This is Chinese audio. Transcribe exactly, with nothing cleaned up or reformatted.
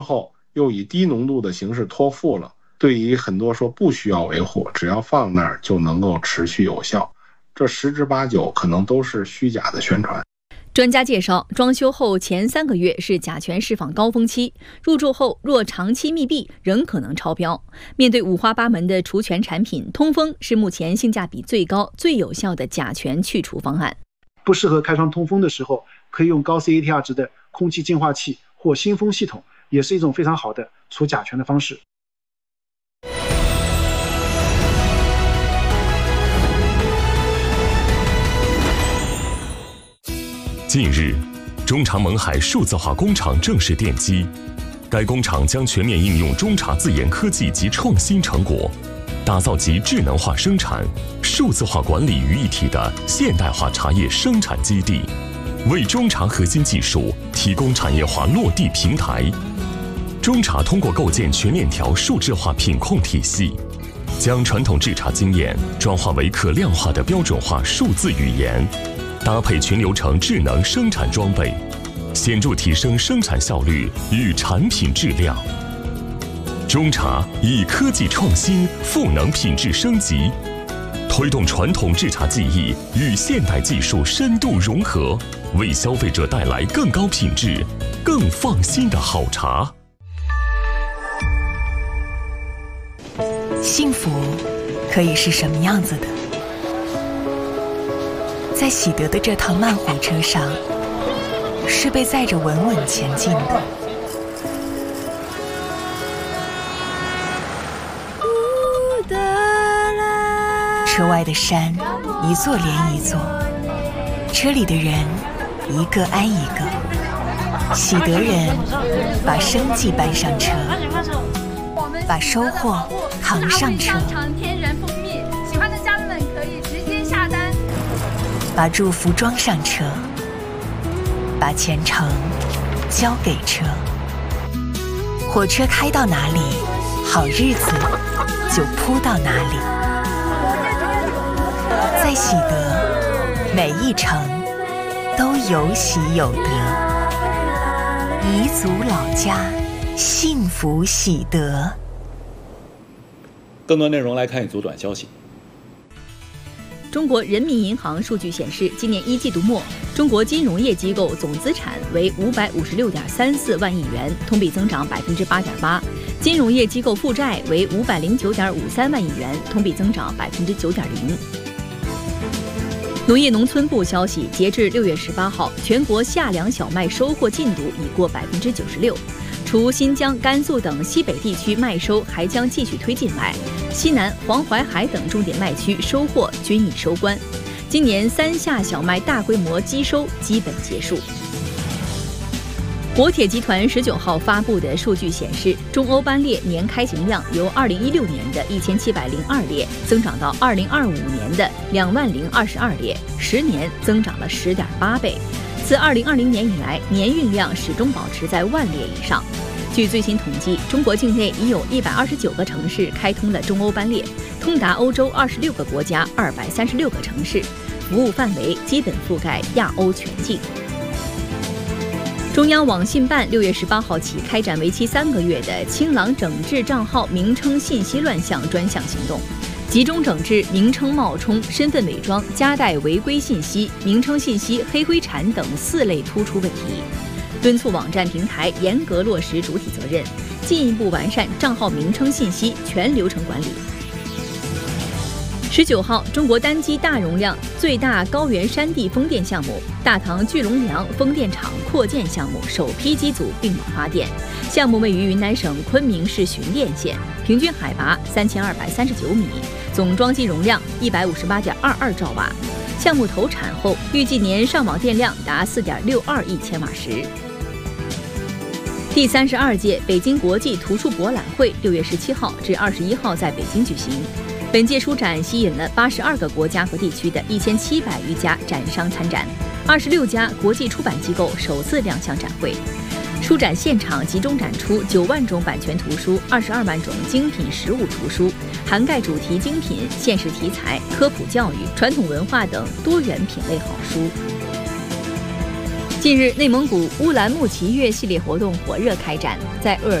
后又以低浓度的形式托付了，对于很多说不需要维护，只要放那儿就能够持续有效，这十之八九可能都是虚假的宣传。 专家介绍，装修后前三个月是甲醛释放高峰期，入住后若长期密闭，仍可能超标。面对五花八门的除醛产品，通风是目前性价比最高、最有效的甲醛去除方案。 不适合开窗通风的时候，可以用高 C A T R 值的空气净化器或新风系统，也是一种非常好的除甲醛的方式。 近日，中茶勐海数字化工厂正式奠基。该工厂将全面应用中茶自研科技及创新成果，打造集智能化生产、数字化管理于一体的现代化茶叶生产基地，为中茶核心技术提供产业化落地平台。中茶通过构建全链条数字化品控体系，将传统制茶经验转化为可量化的标准化数字语言。搭配全流程智能生产装备，显著提升生产效率与产品质量。中茶以科技创新赋能品质升级，推动传统制茶技艺与现代技术深度融合，为消费者带来更高品质、更放心的好茶。 幸福可以是什么样子的？在喜得的这趟慢火车上，是被载着稳稳前进的。车外的山一座连一座，车里的人一个挨一个。喜得人把生计搬上车，把收获扛上车。把祝福装上车，把前程交给车。火车开到哪里，好日子就铺到哪里。在喜得，每一程都有喜有得。彝族老家，幸福喜得。 更多内容来看一组短消息。 中国人民银行数据显示，今年一季度末，中国金融业机构总资产为五百五十六点三四万亿元，同比增长百分之八点八；金融业机构负债为五百零九点五三万亿元，同比增长百分之九点零。农业农村部消息，截至六月十八号，全国夏粮小麦收获进度已过百分之九十六。除新疆、甘肃等西北地区麦收还将继续推进外，西南、黄淮海等重点麦区收获均已收官。今年三夏小麦大规模机收基本结束。国铁集团十九号发布的数据显示，中欧班列年开行量由二零一六年的一千七百零二列增长到二零二五年的两万零二十二列，十年增长了十点八倍。自二零二零年以来，年运量始终保持在万列以上。据最新统计，中国境内已有一百二十九个城市开通了中欧班列，通达欧洲二十六个国家二百三十六个城市，服务范围基本覆盖亚欧全境。中央网信办六月十八号起开展为期三个月的清朗整治账号名称信息乱象专项行动，集中整治名称冒充、身份伪装、夹带违规信息、名称信息黑灰产等四类突出问题，敦促网站平台严格落实主体责任，进一步完善账号名称信息全流程管理。十九号，中国单机大容量、最大高原山地风电项目大唐聚龙梁风电场扩建项目首批机组并网发电，项目位于云南省昆明市循甸县，平均海拔三千二百三十九米，总装机容量一百五十八点二二兆瓦。项目投产后，预计年上网电量达四点六二亿千瓦时。第三十二届北京国际图书博览会六月十七号至二十一号在北京举行。本届书展吸引了八十二个国家和地区的一千七百余家展商参展，二十六家国际出版机构首次亮相展会。书展现场集中展出九万种版权图书、二十二万种精品实物图书，涵盖主题精品、现实题材、科普教育、传统文化等多元品类好书。 近日，内蒙古乌兰牧骑乐系列活动火热开展，在鄂尔